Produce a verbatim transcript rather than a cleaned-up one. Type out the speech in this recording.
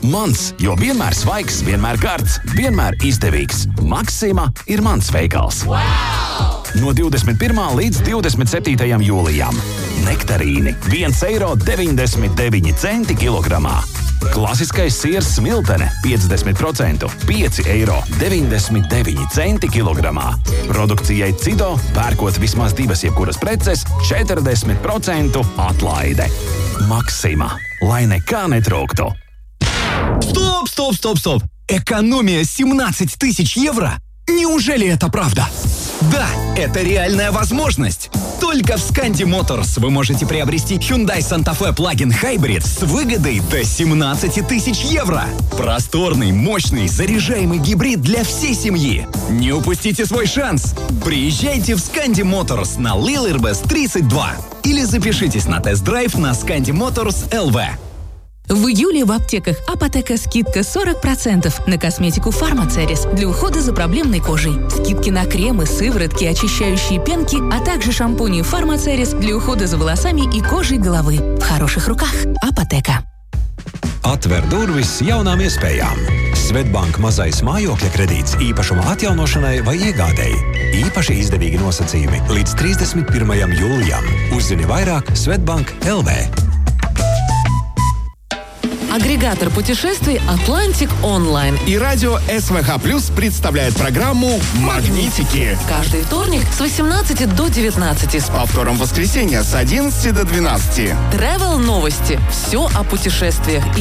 Mans, jo vienmēr svaigs, vienmēr karsts, vienmēr izdevīgs. Maxima ir mans veikals. Wow! No divdesmit pirmā līdz divdesmit septītajam jūlijam. Nektarīni viens eiro deviņdesmit deviņi centi kilogramā. Klasiskais siers smiltene piecdesmit procenti pieci eiro deviņdesmit deviņi centi kilogramā. Produkcijai Cido pērkot vismaz divas jebkuras preces četrdesmit procenti atlaide. Maxima, lai nekā netrūktu. Стоп, стоп, стоп, стоп! Экономия семнадцать тысяч евро? Неужели это правда? Да, это реальная возможность. Только в Scandi Motors вы можете приобрести Hyundai Santa Fe Plug-in Hybrid с выгодой до семнадцать тысяч евро. Просторный, мощный, заряжаемый гибрид для всей семьи. Не упустите свой шанс. Приезжайте в Scandi Motors на Лилербес тридцать два или запишитесь на тест-драйв на Scandi Motors эл ви. В июле в аптеках Апотека скидка сорок процентов на косметику Фармацерис для ухода за проблемной кожей. Скидки на кремы, сыворотки, очищающие пенки, а также шампуни Фармацерис для ухода за волосами и кожей головы. В хороших руках. Апотека. Atver durvis jaunām iespējām. Svetbank mazais mājokļa kredīts īpašuma atjaunošanai vai iegādēji. Īpaši izdevīgi nosacījumi līdz trīsdesmit pirmajam jūlijam. Uzzini vairāk Svetbank точка эл ви. Агрегатор путешествий «Атлантик Онлайн» и радио эс вэ ха плюс представляют программу «Магнитики». Каждый вторник с восемнадцати до девятнадцати. С повтором в воскресенье с одиннадцати до двенадцати. Travel новости. Все о путешествиях.